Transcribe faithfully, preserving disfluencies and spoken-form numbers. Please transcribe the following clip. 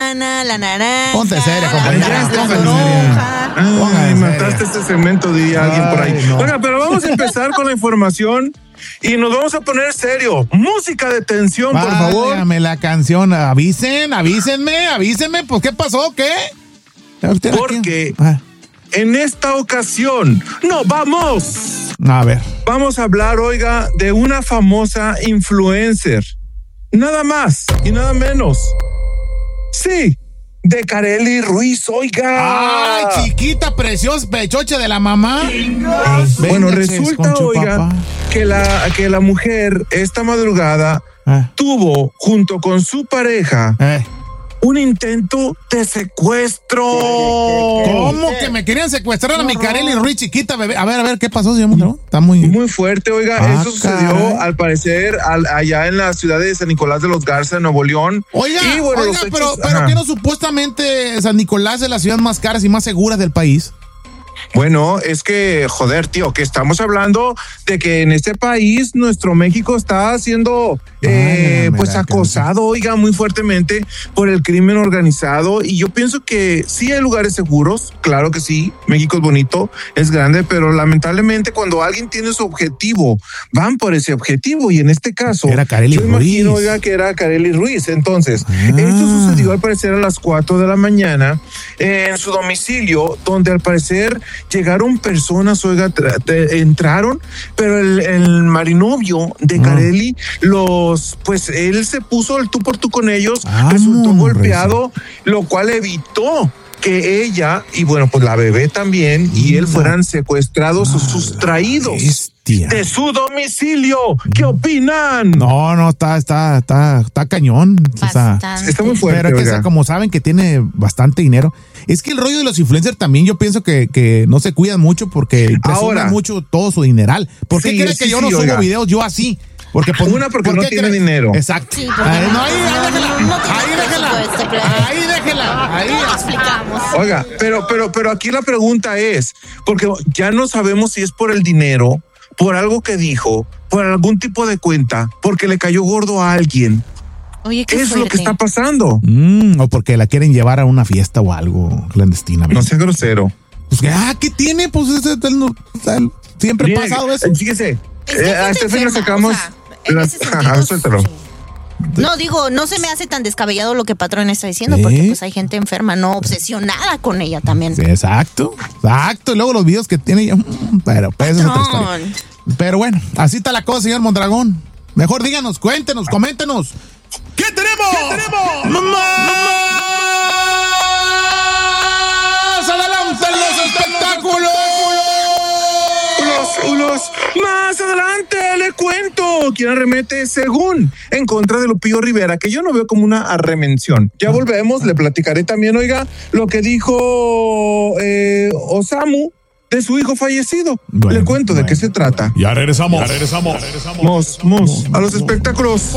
manzana, la naranja. Ponte seria, compañera. La toronja. Ay, mataste este segmento, diría alguien por ahí. No. Oiga, pero vamos a empezar con la información y nos vamos a poner serio. Música de tensión, por favor. Válgame la canción. Avisen, avísenme, avísenme. Pues, ¿qué pasó? ¿Qué? Porque en esta ocasión, no, vamos. A ver. Vamos a hablar, oiga, de una famosa influencer. Nada más y nada menos. Sí, de Karely Ruiz, oiga. Ay, chiquita, preciosa, pechoche de la mamá. Bueno, resulta, oiga, que la, que la mujer esta madrugada eh. tuvo junto con su pareja Eh. un intento de secuestro. ¿Cómo que me querían secuestrar a mi Karely Ruiz, chiquita, bebé? A ver, a ver, ¿qué pasó, señor Mondragón? Está muy... Muy fuerte, oiga. Ah, Eso sucedió, caray. al parecer, al, allá en la ciudad de San Nicolás de los Garza, en Nuevo León. Oiga, Y, bueno, oiga, los hechos- pero, pero Ajá. ¿qué no supuestamente San Nicolás es la ciudad más cara y más segura del país? Bueno, es que, joder, tío, que estamos hablando de que en este país, nuestro México está siendo, eh, Válgame pues, la acosado, oiga, muy fuertemente por el crimen organizado. Y yo pienso que sí hay lugares seguros, claro que sí. México es bonito, es grande, pero lamentablemente cuando alguien tiene su objetivo, van por ese objetivo. Y en este caso, Era Karely yo imagino, Ruiz. oiga, que era Karely Ruiz. Entonces, Ah. esto sucedió al parecer a las cuatro de la mañana eh, en su domicilio, donde al parecer llegaron personas, oiga, tra- te- entraron, pero el, el marinovio de Karely, los, pues él se puso el tú por tú con ellos, Ah, resultó hombre, golpeado, lo cual evitó que ella y bueno, pues la bebé también y él fueran secuestrados o sustraídos bestia. de su domicilio. ¿Qué opinan? No, no, está, está, está, está cañón. O sea, Bastante. Está muy fuerte, pero es que oiga. como saben que tiene bastante dinero, es que el rollo de los influencers también yo pienso que, que no se cuidan mucho porque presumen Ahora. mucho todo su dineral. ¿Por qué Sí, crees sí, que yo sí, no subo oiga. videos yo así? Porque pues, Una, porque ¿por no qué tiene crees? dinero. Exacto. Sí, porque Ay, no- no, ahí, ahí déjela. no tiene Ahí déjela. presupuesto, claro. Ahí déjela. Ahí. ¿Cómo lo explicamos? Oiga, pero, pero, pero aquí la pregunta es, porque ya no sabemos si es por el dinero, por algo que dijo, por algún tipo de cuenta, porque le cayó gordo a alguien. Oye, ¿Qué qué es lo que fuerte. está pasando? Mm, o porque la quieren llevar a una fiesta o algo clandestina. No sea grosero. Pues que, ah, ¿qué tiene? Pues ese, él no- o sea, él- siempre ha Mire, pasado eso. Fíjese, Es que eh, hay a gente este fin le enferma, sacamos... o sea, en la- ese Ajá, sentido, suéltalo. sí. No, digo, no se me hace tan descabellado lo que Patrón está diciendo, ¿Sí? porque pues hay gente enferma, no obsesionada con ella también. Sí, exacto, exacto. Y luego los videos que tiene ella, mm, pero pues, esa es otra historia. Patrón. Pero bueno, así está la cosa, señor Mondragón. Mejor díganos, cuéntenos, coméntenos. ¿Qué tenemos? ¿Qué tenemos? ¡Más adelante en los espectáculos! Unos, unos, más adelante le cuento quién arremete según en contra de Lupillo Rivera, que yo no veo como una arremención. Ya volvemos, le platicaré también, oiga, lo que dijo eh, Osamu de su hijo fallecido. Bueno, le cuento bueno. de qué se trata. Ya regresamos. Ya regresamos. Ya regresamos. Mos, mos, a los espectáculos.